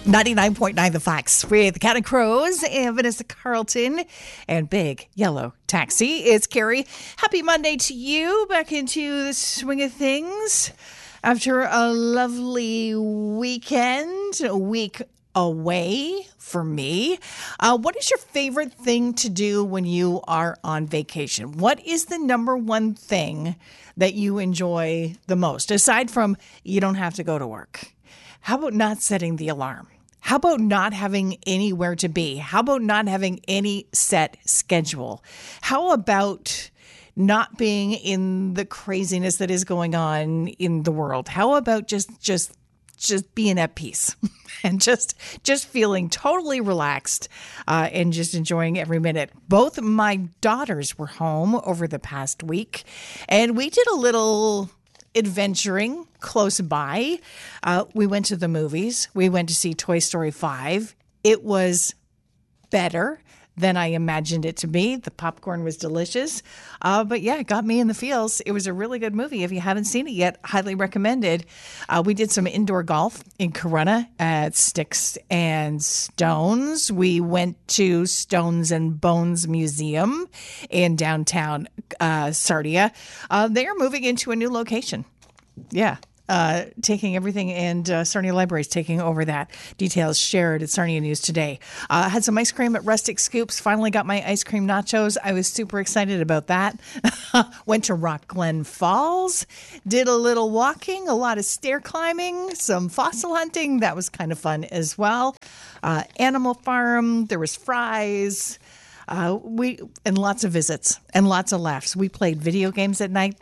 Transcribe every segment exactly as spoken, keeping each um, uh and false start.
ninety-nine point nine The Facts with Counting Crows and Vanessa Carlton and Big Yellow Taxi. It's Carrie. Happy Monday to you. Back into the swing of things after a lovely weekend, a week away for me. Uh, what is your favorite thing to do when you are on vacation? What is the number one thing that you enjoy the most, aside from you don't have to go to work? How about not setting the alarm? How about not having anywhere to be? How about not having any set schedule? How about not being in the craziness that is going on in the world? How about just just just being at peace and just just feeling totally relaxed uh, and just enjoying every minute? Both my daughters were home over the past week, and we did a little adventuring close by. Uh, we went to the movies. We went to see Toy Story five. It was better than I imagined it to be. The popcorn was delicious. Uh, but yeah, it got me in the feels. It was a really good movie. If you haven't seen it yet, highly recommended. Uh, we did some indoor golf in Corunna at Sticks and Stones. We went to Stones and Bones Museum in downtown uh, Sarnia. Uh, they are moving into a new location. Yeah. Uh, taking everything, and uh, Sarnia Library is taking over that. Details shared at Sarnia News today. Uh, had some ice cream at Rustic Scoops. Finally got my ice cream nachos. I was super excited about that. Went to Rock Glen Falls. Did a little walking, a lot of stair climbing, some fossil hunting. That was kind of fun as well. Uh, Animal Farm. There was fries. Uh, we and lots of visits and lots of laughs. We played video games at night,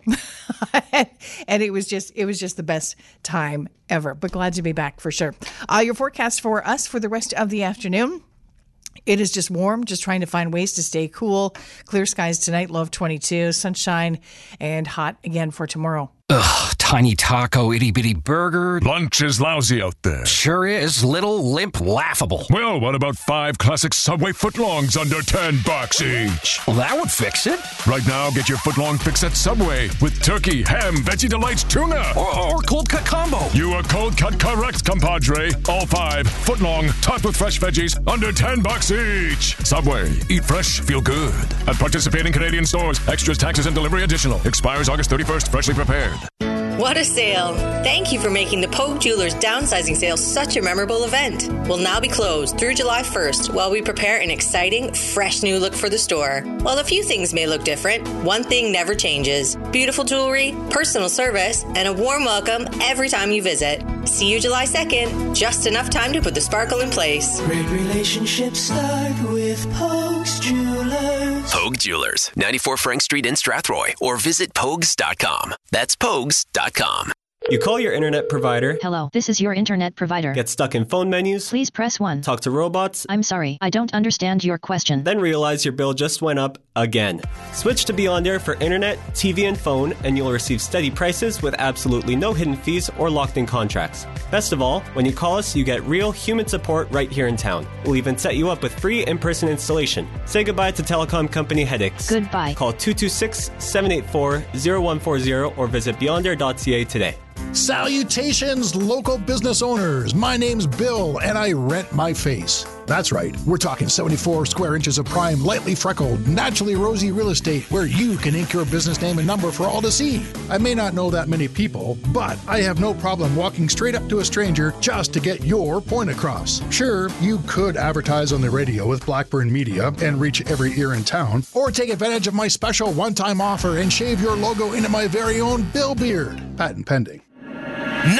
and it was just it was just the best time ever. But glad to be back for sure. Uh, your forecast for us for the rest of the afternoon. It is just warm, just trying to find ways to stay cool. Clear skies tonight, low of twenty-two, sunshine, and hot again for tomorrow. Ugh, tiny taco, itty-bitty burger. Lunch is lousy out there. Sure is. Little, limp, laughable. Well, what about five classic Subway footlongs under ten bucks each? Well, that would fix it. Right now, get your footlong fix at Subway with turkey, ham, Veggie Delights, tuna. Or, or cold cut combo. You are cold cut correct, compadre. All five, footlong, topped with fresh veggies, under ten bucks each. Subway, eat fresh, feel good. At participating Canadian stores, extras, taxes, and delivery additional. Expires August thirty-first, freshly prepared. What a sale! Thank you for making the Pogue Jewelers downsizing sale such a memorable event. Will now be closed through July first while we prepare an exciting, fresh new look for the store. While a few things may look different, one thing never changes. Beautiful jewelry, personal service, and a warm welcome every time you visit. See you July second. Just enough time to put the sparkle in place. Great relationships start with Pogue's Jewelers. Pogue Jewelers, ninety-four Frank Street in Strathroy, or visit pogues dot com. That's pogues dot com. You call your internet provider. Hello, this is your internet provider. Get stuck in phone menus. Please press one. Talk to robots. I'm sorry, I don't understand your question. Then realize your bill just went up again. Switch to Beyond Air for internet, T V, and phone, and you'll receive steady prices with absolutely no hidden fees or locked-in contracts. Best of all, when you call us, you get real human support right here in town. We'll even set you up with free in-person installation. Say goodbye to telecom company headaches. Goodbye. Call two two six, seven eight four, zero one four zero or visit beyond air dot c a today. Salutations, local business owners. My name's Bill, and I rent my face. That's right. We're talking seventy-four square inches of prime, lightly freckled, naturally rosy real estate where you can ink your business name and number for all to see. I may not know that many people, but I have no problem walking straight up to a stranger just to get your point across. Sure, you could advertise on the radio with Blackburn Media and reach every ear in town, or take advantage of my special one-time offer and shave your logo into my very own Bill beard. Patent pending.